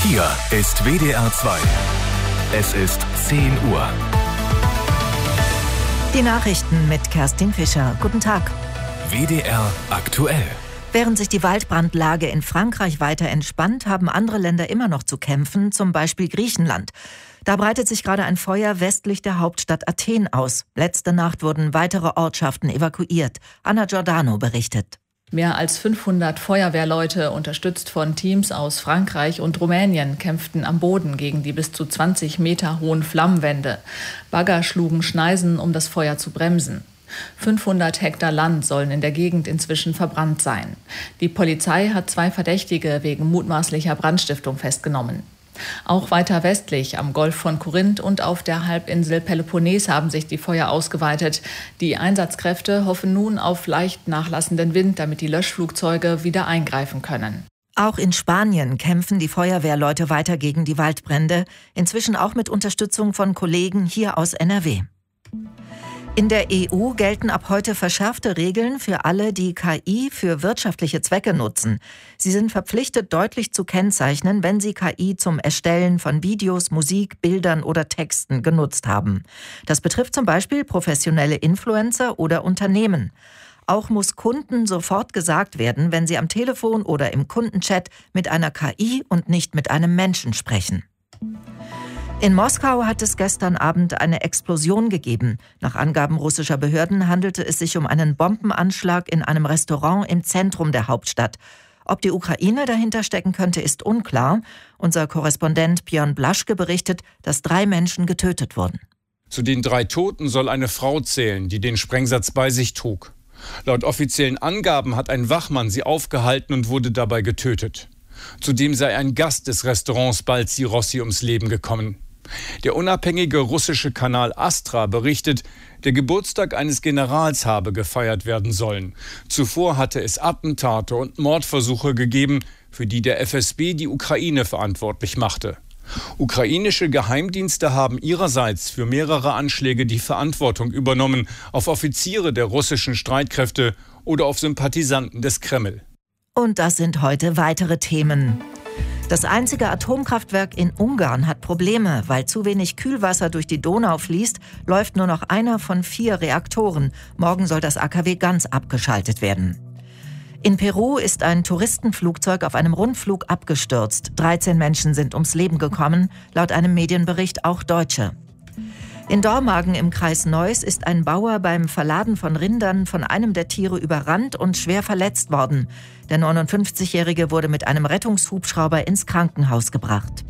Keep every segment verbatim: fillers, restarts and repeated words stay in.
Hier ist W D R zwei. Es ist zehn Uhr. Die Nachrichten mit Kerstin Fischer. Guten Tag. W D R aktuell. Während sich die Waldbrandlage in Frankreich weiter entspannt, haben andere Länder immer noch zu kämpfen, zum Beispiel Griechenland. Da breitet sich gerade ein Feuer westlich der Hauptstadt Athen aus. Letzte Nacht wurden weitere Ortschaften evakuiert. Anna Giordano berichtet. Mehr als fünfhundert Feuerwehrleute, unterstützt von Teams aus Frankreich und Rumänien, kämpften am Boden gegen die bis zu zwanzig Meter hohen Flammenwände. Bagger schlugen Schneisen, um das Feuer zu bremsen. fünfhundert Hektar Land sollen in der Gegend inzwischen verbrannt sein. Die Polizei hat zwei Verdächtige wegen mutmaßlicher Brandstiftung festgenommen. Auch weiter westlich am Golf von Korinth und auf der Halbinsel Peloponnes haben sich die Feuer ausgeweitet. Die Einsatzkräfte hoffen nun auf leicht nachlassenden Wind, damit die Löschflugzeuge wieder eingreifen können. Auch in Spanien kämpfen die Feuerwehrleute weiter gegen die Waldbrände, inzwischen auch mit Unterstützung von Kollegen hier aus N R W. In der E U gelten ab heute verschärfte Regeln für alle, die K I für wirtschaftliche Zwecke nutzen. Sie sind verpflichtet, deutlich zu kennzeichnen, wenn sie K I zum Erstellen von Videos, Musik, Bildern oder Texten genutzt haben. Das betrifft zum Beispiel professionelle Influencer oder Unternehmen. Auch muss Kunden sofort gesagt werden, wenn sie am Telefon oder im Kundenchat mit einer K I und nicht mit einem Menschen sprechen. In Moskau hat es gestern Abend eine Explosion gegeben. Nach Angaben russischer Behörden handelte es sich um einen Bombenanschlag in einem Restaurant im Zentrum der Hauptstadt. Ob die Ukraine dahinter stecken könnte, ist unklar. Unser Korrespondent Björn Blaschke berichtet, dass drei Menschen getötet wurden. Zu den drei Toten soll eine Frau zählen, die den Sprengsatz bei sich trug. Laut offiziellen Angaben hat ein Wachmann sie aufgehalten und wurde dabei getötet. Zudem sei ein Gast des Restaurants Balzi Rossi ums Leben gekommen. Der unabhängige russische Kanal Astra berichtet, der Geburtstag eines Generals habe gefeiert werden sollen. Zuvor hatte es Attentate und Mordversuche gegeben, für die der F S B die Ukraine verantwortlich machte. Ukrainische Geheimdienste haben ihrerseits für mehrere Anschläge die Verantwortung übernommen, auf Offiziere der russischen Streitkräfte oder auf Sympathisanten des Kreml. Und das sind heute weitere Themen. Das einzige Atomkraftwerk in Ungarn hat Probleme. Weil zu wenig Kühlwasser durch die Donau fließt, läuft nur noch einer von vier Reaktoren. Morgen soll das A K W ganz abgeschaltet werden. In Peru ist ein Touristenflugzeug auf einem Rundflug abgestürzt. dreizehn Menschen sind ums Leben gekommen, laut einem Medienbericht auch Deutsche. In Dormagen im Kreis Neuss ist ein Bauer beim Verladen von Rindern von einem der Tiere überrannt und schwer verletzt worden. Der neunundfünfzigjährige wurde mit einem Rettungshubschrauber ins Krankenhaus gebracht.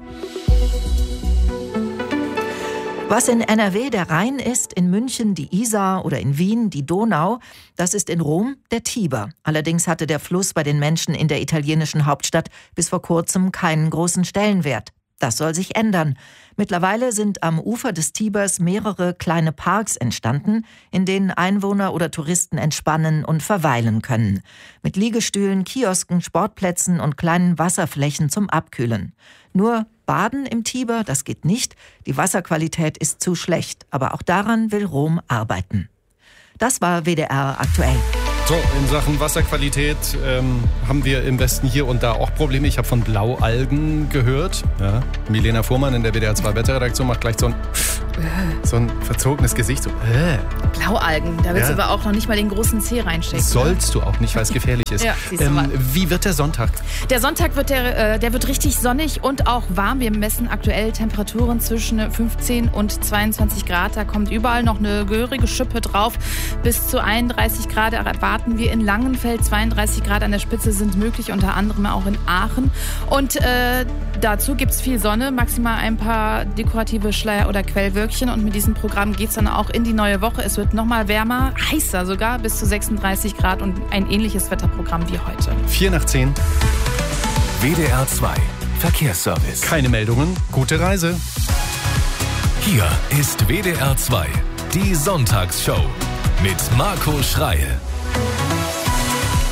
Was in N R W der Rhein ist, in München die Isar oder in Wien die Donau, das ist in Rom der Tiber. Allerdings hatte der Fluss bei den Menschen in der italienischen Hauptstadt bis vor kurzem keinen großen Stellenwert. Das soll sich ändern. Mittlerweile sind am Ufer des Tibers mehrere kleine Parks entstanden, in denen Einwohner oder Touristen entspannen und verweilen können. Mit Liegestühlen, Kiosken, Sportplätzen und kleinen Wasserflächen zum Abkühlen. Nur Baden im Tiber, das geht nicht. Die Wasserqualität ist zu schlecht. Aber auch daran will Rom arbeiten. Das war W D R aktuell. So, in Sachen Wasserqualität ähm, haben wir im Westen hier und da auch Probleme. Ich habe von Blaualgen gehört. Ja. Milena Fuhrmann in der W D R zwei Wetterredaktion macht gleich so ein, so ein verzogenes Gesicht. So, äh. Blaualgen, da willst ja. du aber auch noch nicht mal den großen Zeh reinstecken. Sollst ne? du auch nicht, weil es gefährlich ist. Ja, ähm, wie wird der Sonntag? Der Sonntag wird, der, äh, der wird richtig sonnig und auch warm. Wir messen aktuell Temperaturen zwischen fünfzehn und zweiundzwanzig Grad. Da kommt überall noch eine gehörige Schippe drauf. Bis zu einunddreißig Grad erwarten wir in Langenfeld. zweiunddreißig Grad an der Spitze sind möglich, unter anderem auch in Aachen. Und äh, dazu gibt es viel Sonne, maximal ein paar dekorative Schleier- oder Quellwölkchen. Und mit diesem Programm geht es dann auch in die neue Woche. Es wird nochmal wärmer, heißer sogar, bis zu sechsunddreißig Grad und ein ähnliches Wetterprogramm wie heute. vier nach zehn. W D R zwei Verkehrsservice. Keine Meldungen, gute Reise. Hier ist W D R zwei, die Sonntagsshow mit Marco Schreil.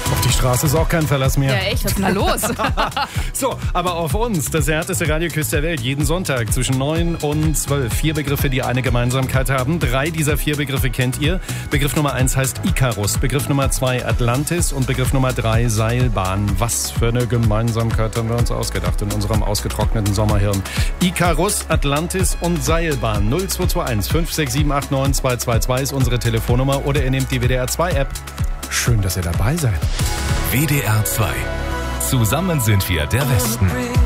Auf die Straße ist auch kein Verlass mehr. Ja, echt, was ist denn da los? So, aber auf uns, das härteste Radioquiz der Welt, jeden Sonntag zwischen neun und zwölf. Vier Begriffe, die eine Gemeinsamkeit haben. Drei dieser vier Begriffe kennt ihr. Begriff Nummer eins heißt Ikarus, Begriff Nummer zwei Atlantis und Begriff Nummer drei Seilbahn. Was für eine Gemeinsamkeit haben wir uns ausgedacht in unserem ausgetrockneten Sommerhirn. Ikarus, Atlantis und Seilbahn. null zwei zwei eins fünf sechs sieben acht neun zwei zwei zwei ist unsere Telefonnummer oder ihr nehmt die W D R zwei App. Schön, dass ihr dabei seid. W D R zwei. Zusammen sind wir der Westen.